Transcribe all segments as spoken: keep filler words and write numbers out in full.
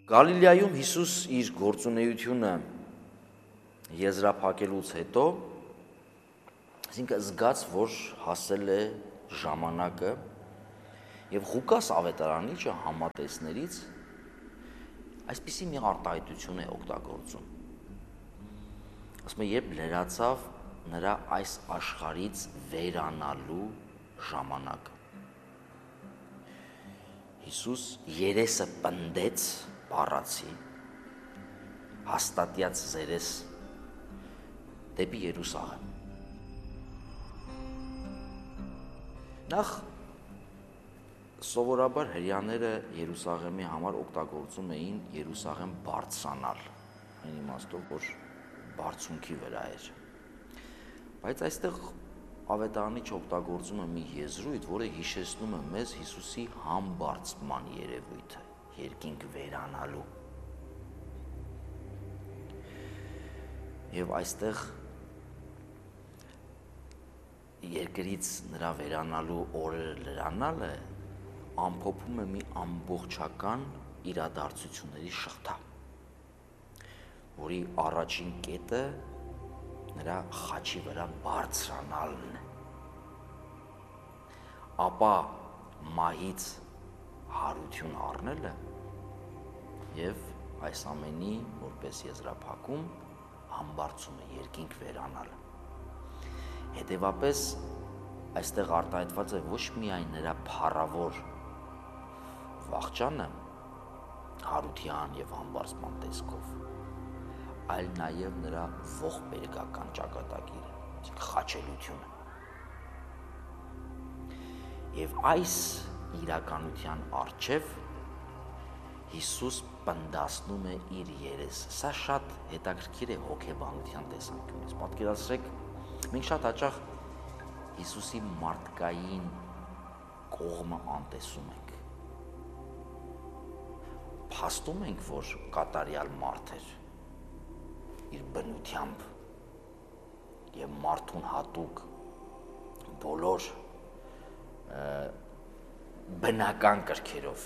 Գալիլեայում Հիսուս իր գործունեությունը եզրափակելուց հետո, այսինքն զգաց, որ հասել է ժամանակը, եւ Ղուկաս ավետարանիչը համատեսներից այսպիսի մի արտահայտություն է օգտագործում։ Ասում է, երբ լրացավ նրա այս աշխարհից վերանալու ժամանակը։ Հիսուս երեսը պնդեց բառացի, հաստատյաց զերես դեպի Երուսաղեմ։ Նախ սովորաբար հրեաները Երուսաղեմի համար օգտագործում էին Երուսաղեմ բարձրանալ, այն իմաստով, որ բարձունքի վրա էր։ Բայց այստեղ ավետարանիչը օգտագործում է մի եզրույթ, որը հիշեցնում է մեզ Հիսուսի համբարձման երևույթը, երկինք վերանալու։ Եվ այստեղ երկրից նրա վերանալու օրերը լրանալը ամփոփում է մի ամբողջական իրադարձությունների շղթա, որի առաջին կետը նրա խաչի վրա բարձրանալն է, ապա մահից հարություն առնելը եւ այս ամենի որպես եզրափակում համբարձումը, երկինք վերանալը։ Հետևապես այստեղ արտահայտված է ոչ միայն նրա փառավոր վախճանը հարության եւ համբարձման տեսքով, այլ նաեւ նրա ողբերգական ճակատագիրը, խաչելությունը։ Եվ այս իրականության առջև Հիսուս պնդասնում է իր երեսը։ Սա շատ հետաքրքիր է հոգեբանության տեսանկյունից։ Պատկերացրեք, մենք շատ հաճախ Հիսուսի մարդկային կողմը անտեսում ենք։ Փաստում ենք, որ կատարյալ մարդ էր իր բնությամբ եւ մարդուն հատուկ բոլոր բնական կրքերով,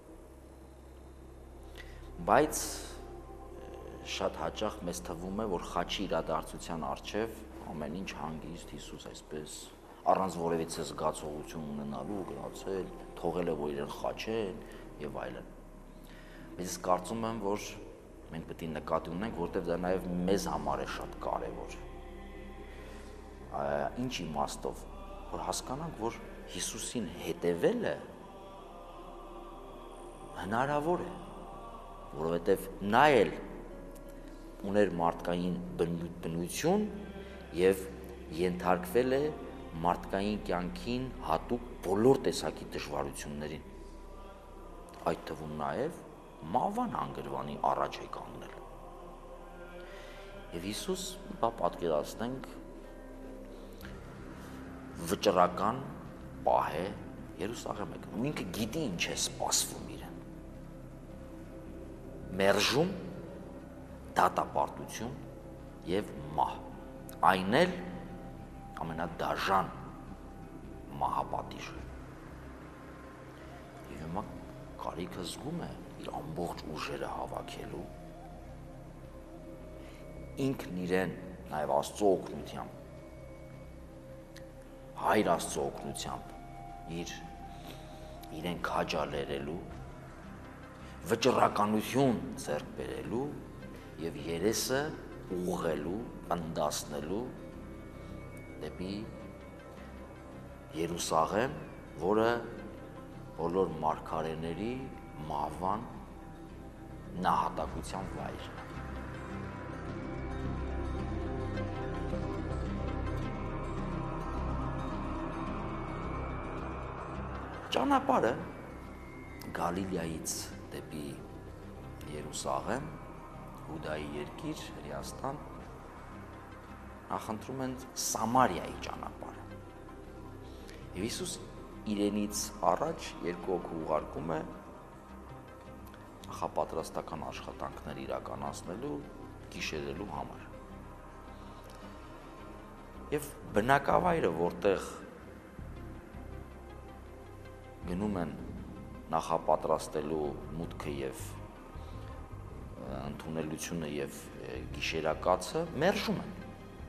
բայց շատ հաճախ մեզ թվում է, որ խաչի իրադարձության առջև ամեն ինչ հանգիստ Հիսուս այսպես առանց որևիցե զգացողություն ունենալու գնացել, թողել է, որ իրեն խաչեն եւ այլն։ Ես կարծում եմ, որ մենք պետք է նկատի ունենք, որտեղ դա նաև մեզ համար է շատ կարևոր։ Ինչ իմաստով, որ հասկանանք, որ Հիսուսին հետևելը հնարավոր է, որովհետև նա էլ ուներ մարդկային բնություն եւ ենթարկվել է մարդկային կյանքին հատուկ բոլոր տեսակի դժվարություններին։ Այդ թվում նաև մահվան հանգրվանի առաջ է կանգնել։ Եվ Հիսուս, բա պատկերացնենք, վճռական պահ է Երուսաղեմ է գնում, ինքը գիտի ինչ է սպասվում իրեն։ Մերժում, դատապարտություն եւ մահ, այն էլ ամենադաժան մահապատիժը։ Եվ հիմա կարիքը զգում է իր ամբողջ ուժերը հավաքելու, ինքն իրեն նաև Աստծո օգնությամբ, Հայր Աստծո օգնությամբ իր իրեն քաջալերելու, վճռականություն ձեռք բերելու եւ երեսը ուղղելու, պնդասնելու դեպի Երուսաղեմ, որը բոլոր մարգարեների մահվան նահատակության վայրն է։ Ճանապարհը Գալիլեայից դեպի Երուսաղեմ, Հուդայի երկիր, Հրեաստան, նախընտրում են Սամարիայի ճանապարհը։ Եվ Հիսուս իրենից առաջ երկու հոգու ուղարկում է նախապատրաստական աշխատանքներ իրականացնելու, գիշերելու համար։ Եվ բնակավայրը, որտեղ գնում են նախապատրաստելու մուտքը եւ ընդունելությունը եւ գիշերակացը մերժում են։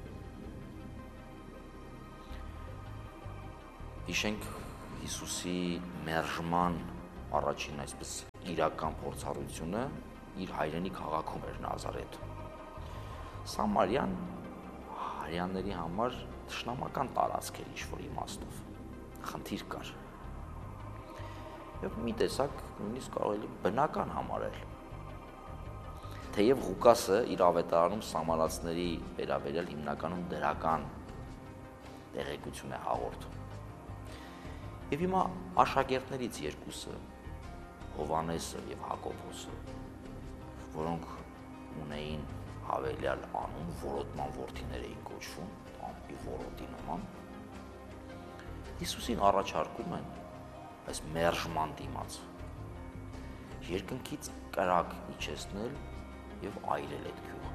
Հիշենք Հիսուսի մերժման առաջին այսպես իրական փորձառությունը իր հայրենի քաղաքում էր Նազարեթում։ Սամարյան հрьяաների համար թշնամական տարածք էր ինչ-որ իմաստով, խնդիր կար։ Եվ մի տեսակ նույնիսկ կարող է բնական համարել։ Թեև Ղուկասը իր ավետարանում սամարացների վերաբերյալ հիմնականում դրական տեղեկություն է հաղորդում։ Եվ հիմա աշակերտներից երկուսը, Հովհաննեսը եւ Հակոբոսը, որոնք ունեին հավելյալ անուն, որոտման որդիներ էին կոչվում, ամպի որոտի նման, Հիսուսին առաջարկում են այս մերժման դիմաց երկնքից կրակ իջեցնել եւ այրել այդ գյուղը։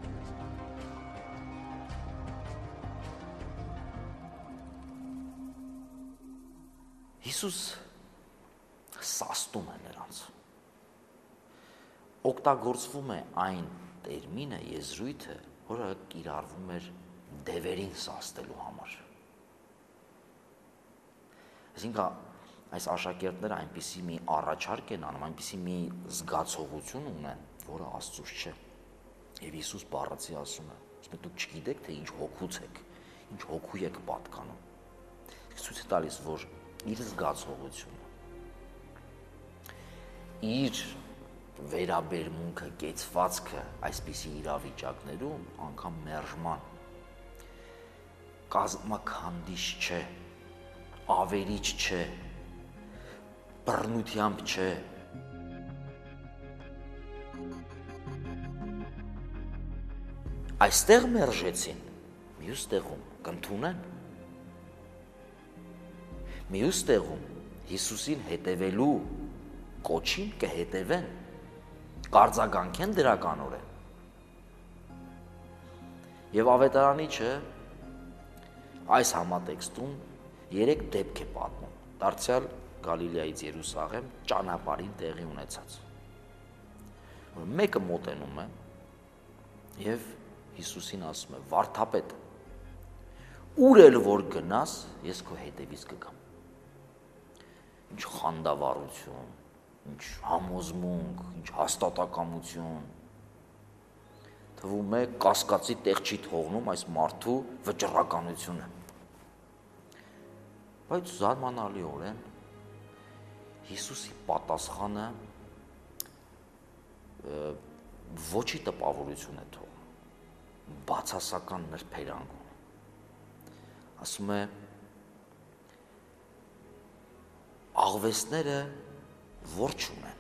Հիսուս սաստում է նրանց, օգտագործվում է այն տերմինը, եզրույթը, որը կիրառվում էր դևերին սաստելու համար։ Այսինքն այս աշակերտները այնպիսի մի առաջարկ են անում, այնպիսի մի զգացողություն ունեն, որը Աստծուց չէ։ Եվ Հիսուս բառացի ասում է, ասում է դուք չգիտեք, թե ինչ հոգուց եք, ինչ հոգու եք պատկանում։ Ցույց է տալիս, որ իր զգացողությունը, իր վերաբերմունքը, կեցվածքը այսպիսի իրավիճակներում անգամ մերժման կազմաքանդիչ չէ, ավերիչ չէ, բռնությամբ չէ։ Այստեղ մերժեցին, մյուս տեղում կընդունեն։ Մյուս տեղում Հիսուսին հետևելու կոչին կհետևեն, կարձագանքեն դրականորեն։ Եվ ավետարանիչը այս համատեքստում երեք դեպք է պատմում, դարձյալ Գալիլեայից Երուսաղեմ ճանապարհին տեղի ունեցած։ Մեկը մոտենում է եւ Հիսուսին ասում է. «Վարդապետ, ուր էլ որ գնաս, ես քո հետևից կգամ»։ Ինչ խանդավառություն, ինչ համոզմունք, ինչ հաստատակամություն։ Թվում է կասկածի տեղ չի թողնում այս մարդու վճռականությունը։ Բայց զարմանալիորեն Հիսուսի պատասխանը ոչի տպավորություն է թողնում, բացասական նրբերանգ ունի։ Ասում է. «Աղվեսները ворջ ունեն,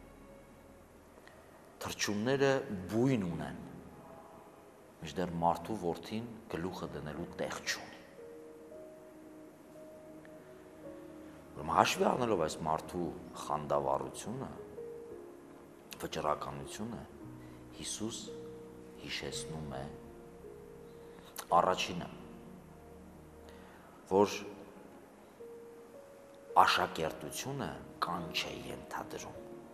թռչունները բույն ունեն, մինչդեռ մարդու որդին գլուխը դնելու տեղ չունի»։ Ուրեմն հաշվի առնելով այս մարդու խանդավառությունը, վճռականությունը, Հիսուս հիշեցնում է առաջինը, որ աշակերտությունը կանչ է ենթադրում,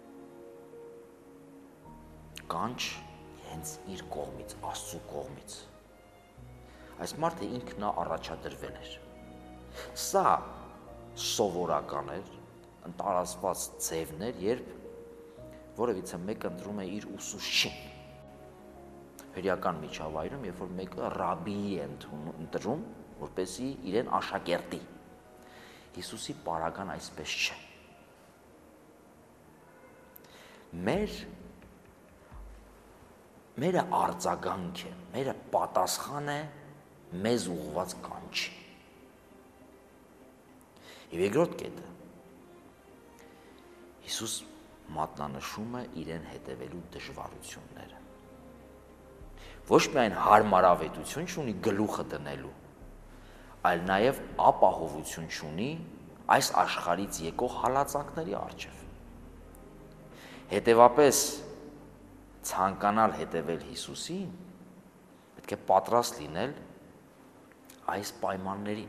կանչ հենց իր կողմից, Աստծու կողմից։ Այս մարդը ինքն առաջադրվել էր։ Սա սովորական էր, ընտարացված ձևներ, երբ որևիցե մեկը ընտրում է իր ուսուցչին։ Հրեական միջավայրում, երբ որ մեկը ռաբբիի է ընտրում, որպեսզի իրեն աշակերտի։ Հիսուսի պարագան այսպես չէ։ Մեր մերը արձագանք է, մերը պատասխան է մեզ ուղղված կանչի։ Եվ երկրորդ կետը, Հիսուս մատնանշում է իրեն հետևելու դժվարությունները։ Ոչ միայն հարմարավետություն չունի գլուխը դնելու, այլ նաև ապահովություն չունի այս աշխարհից եկող հալածանքների առջև։ Հետևապես ցանկանալ հետևել Հիսուսին, պետք է պատրաստ լինել այս պայմաններին։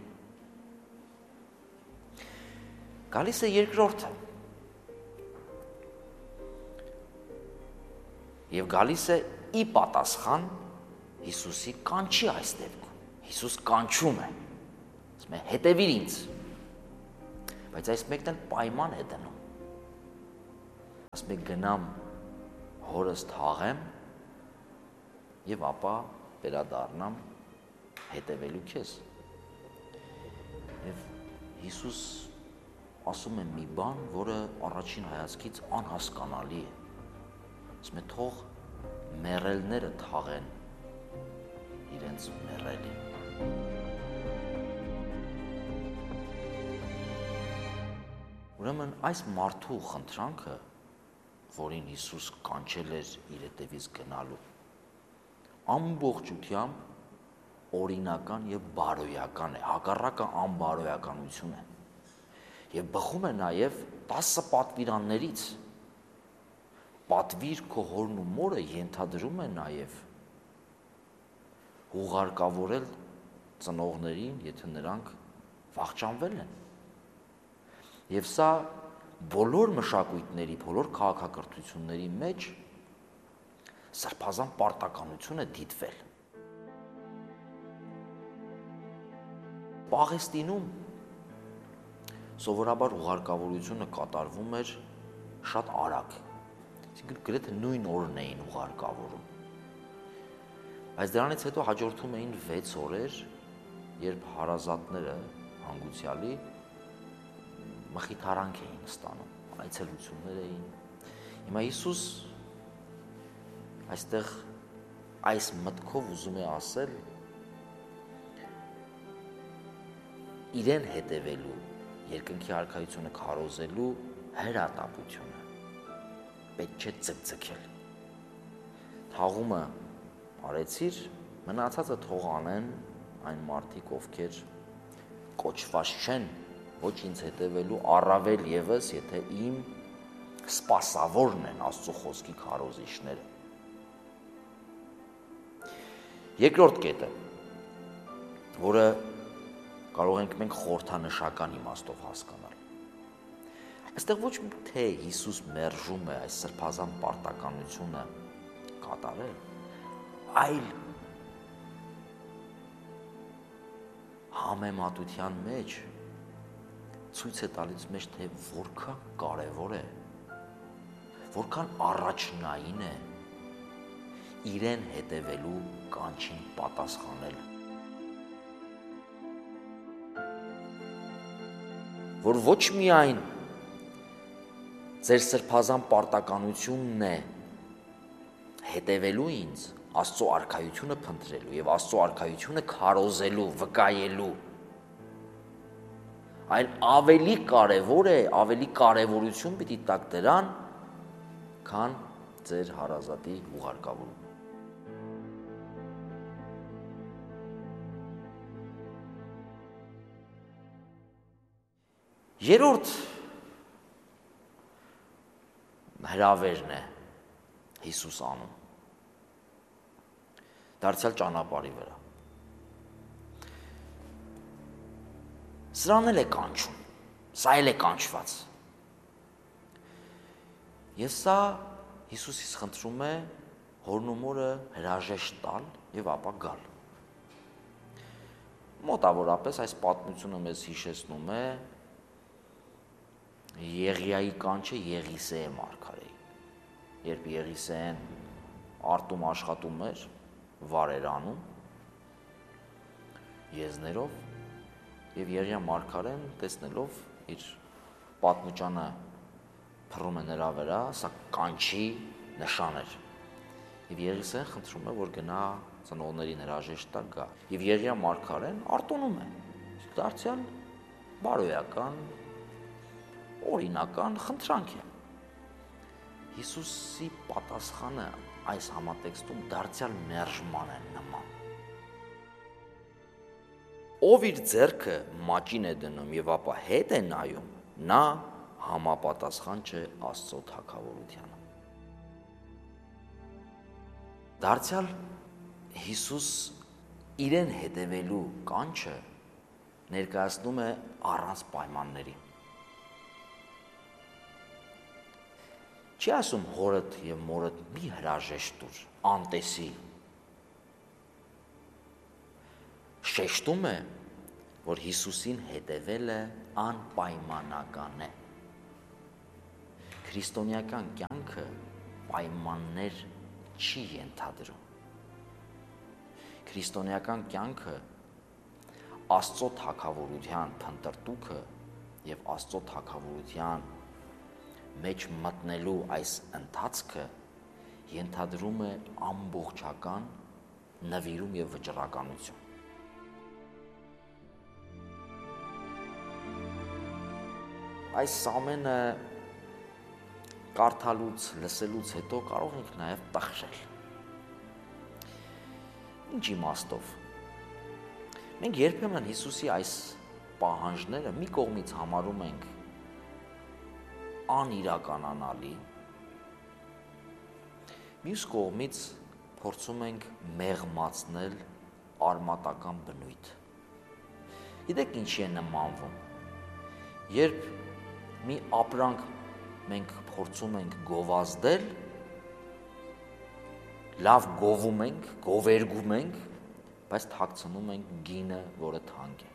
Գալիս է երկրորդը։ Եվ գալիս է ի պատասխան Հիսուսի կանչի այս դեպքում։ Հիսուս կանչում է, ասում է հետևիր ինձ, բայց այս մեկն էլ պայման է դնում, ասում է գնամ հորս թաղեմ և ապա վերադառնամ հետևելու քեզ։ Եվ Հիսուս ասում է մի բան, որը առաջին հայացքից անհասկանալի է, ասում է թող մեռելները թաղեն իրենց մեռելի։ Ուրեմն այս մարդու խնդրանքը, որին Հիսուս կանչել էր իր հետևից գնալու, ամբողջությամբ օրինական և բարոյական է, հակառակը անբարոյականություն է և բխում է նաև տասը պատվիրաններից։ Պատվիր քո հորն ու մորը ենթադրում է նաև հուղարկավորել ծնողներին, եթե նրանք վախճանվել են։ Եվ սա բոլոր մշակույթների, բոլոր քաղաքակրթությունների մեջ սրբազան պարտականություն է դիտվել։ Պաղեստինում սովորաբար ուղարկավորությունը կատարվում էր շատ արագ, այսինքն գրեթե նույն օրն էին ուղարկավորում։ Բայց դրանից հետո հաջորդում էին վեց օրեր, երբ հարազատները հանգուցյալի մխիթարանք էին ստանում, այցելություններ էին։ Հիմա Հիսուս այստեղ այս մտքով ուզում է ասել իրեն հետևելու, երկնքի արքայությունը քարոզելու հրատապությունը պետք չէ ձգձգել։ Թաղումը արեցիր, մնացածը թող անեն այն մարդիկ, ովքեր կոչված չեն ոչ ինձ հետևելու, առավել ևս, եթե իմ սպասավորն են Աստծո խոսքի քարոզիչները։ Երկրորդ կետը, որը կարող ենք մենք խորհրդանշական իմաստով հասկանալ։ Այստեղ ոչ թե Հիսուս մերժում է այս սրբազան պարտականությունը կատարել, այլ համեմատության մեջ ցույց է տալիս մեզ, թե որքան կարևոր է, որքան առաջնային է իրեն հետևելու կանչին պատասխանել։ Որ ոչ միայն ձեր սրբազան պարտականությունն է հետևելու ինձ, Աստծո արքայությունը փնտրելու և Աստծո արքայությունը քարոզելու, վկայելու, այլ ավելի կարևոր է, ավելի կարևորություն պիտի տաք դրան, քան ձեր հարազատի ուղարկավորումը։ Երրորդ հրավերն է Հիսուս անում դարձյալ ճանապարհի վրա։ Սրան էլ է կանչում, սա էլ է կանչված։ Եվ սա Հիսուսից խնդրում է հորն ու մորը հրաժեշտ տալ և ապա գալ։ Մոտավորապես այս պատմությունը մեզ հիշեցնում է Եղիայի կանչը Եղիսեե մարգարեի, երբ Եղիսեեն արտում աշխատում էր, վարեր անում եզներով, և Եղիա մարգարեն տեսնելով իր պատմուճանը փռում է նրա վրա, սա կանչի նշան էր։ Եվ Եղիսեեն խնդրում է, որ գնա ծնողներին հրաժեշտ տա գա։ Եվ Եղիա մարգարեն արտոնում է, դարձյալ բարոյական, օրինական խնդրանք է։ Հիսուսի պատասխանը այս համատեքստում դարձյալ մերժման է նման։ Ով իր ձեռքը մաճին է դնում և ապա հետ է նայում, նա համապատասխան չէ Աստծո թագավորությանը։ Դարձյալ Հիսուս իրեն հետևելու կանչը ներկայացնում է առանց պայմանների։ Չի ասում հորդ եւ մորդ մի հրաժեշտ տուր, անտեսի։ Շեշտում է, որ Հիսուսին հետևելը անպայմանական է։ Քրիստոնեական կյանքը պայմաններ չի ենթադրում։ Քրիստոնեական կյանքը Աստծո թագավորության փնտրտուքը եւ Աստծո թագավորության մեջ մտնելու այս ընթացքը ենթադրում է ամբողջական նվիրում եւ վճռականություն։ Այս ամենը կարդալուց, լսելուց հետո կարող ենք նաեւ տխրել։ Ինչ իմաստով։ Մենք երբեմն Հիսուսի այս պահանջները մի կողմից համարում ենք անիրականանալի, մյուս կողմից փորձում ենք մեղմացնել արմատական բնույթ։ Գիտեք ինչի է նմանվում։ Երբ մի ապրանք մենք փորձում ենք գովազդել, լավ գովում ենք, գովերգում ենք, բայց թաքցնում ենք գինը, որը թանկ է։